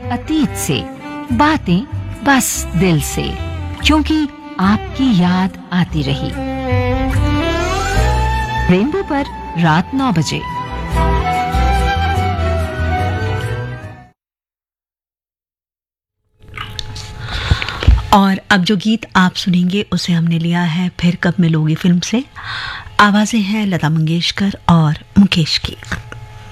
अतीत से, बातें बस दिल से, क्योंकि आपकी याद आती रही। रेनबो पर रात 9 बजे। और अब जो गीत आप सुनेंगे उसे हमने लिया है फिर कब मिलोगी फिल्म से। आवाजें हैं लता मंगेशकर और मुकेश की।